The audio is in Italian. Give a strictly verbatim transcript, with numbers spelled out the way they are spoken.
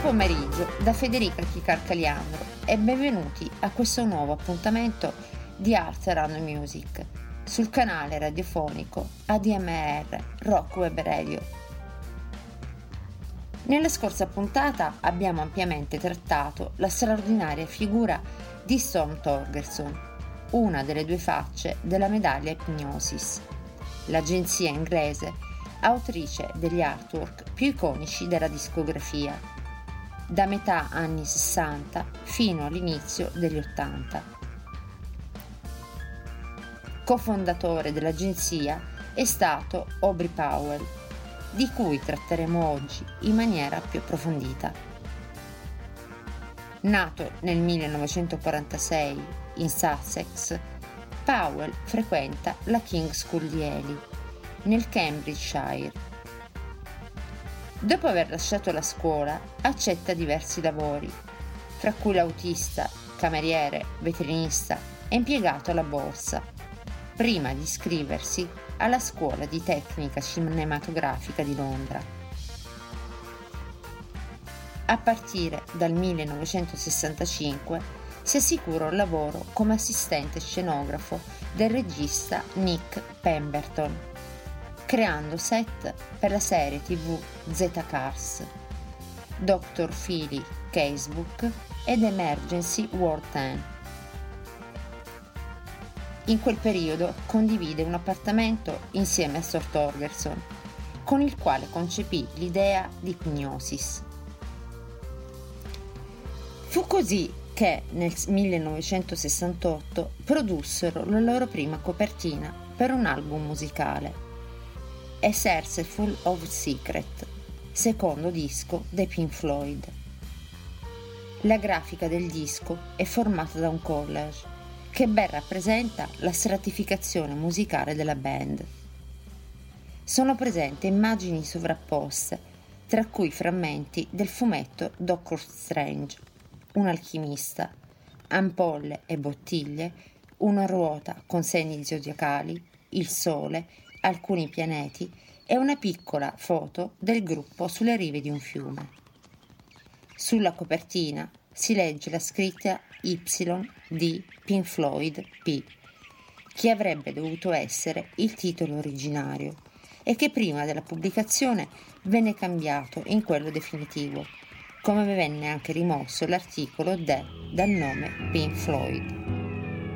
pomeriggio da Federica Chicarcaliandro e benvenuti a questo nuovo appuntamento di Art Around Music sul canale radiofonico A D M R Rock Web Radio. Nella scorsa puntata abbiamo ampiamente trattato la straordinaria figura di Storm Thorgerson, una delle due facce della medaglia Hipgnosis, l'agenzia inglese autrice degli artwork più iconici della discografia, da metà anni sessanta fino all'inizio degli ottanta. Cofondatore dell'agenzia è stato Aubrey Powell, di cui tratteremo oggi in maniera più approfondita. Nato nel millenovecentoquarantasei in Sussex, Powell frequenta la King's School di Ely, nel Cambridgeshire. Dopo aver lasciato la scuola, accetta diversi lavori, fra cui l'autista, cameriere, veterinista e impiegato alla borsa, prima di iscriversi alla Scuola di Tecnica Cinematografica di Londra. A partire dal millenovecentosessantacinque si assicura un lavoro come assistente scenografo del regista Nick Pemberton, creando set per la serie tivù Z-Cars, doctor Philly Casebook ed Emergency Ward dieci. In quel periodo condivide un appartamento insieme a Storm Thorgerson, con il quale concepì l'idea di Hipgnosis. Fu così che nel millenovecentosessantotto produssero la loro prima copertina per un album musicale, A Cercerful of Secret, secondo disco dei Pink Floyd. La grafica del disco è formata da un collage che ben rappresenta la stratificazione musicale della band. Sono presenti immagini sovrapposte, tra cui frammenti del fumetto Doctor Strange, un alchimista, ampolle e bottiglie, una ruota con segni zodiacali, il sole, alcuni pianeti e una piccola foto del gruppo sulle rive di un fiume. Sulla copertina si legge la scritta Y di Pink Floyd P, che avrebbe dovuto essere il titolo originario e che prima della pubblicazione venne cambiato in quello definitivo, come venne anche rimosso l'articolo The dal nome Pink Floyd.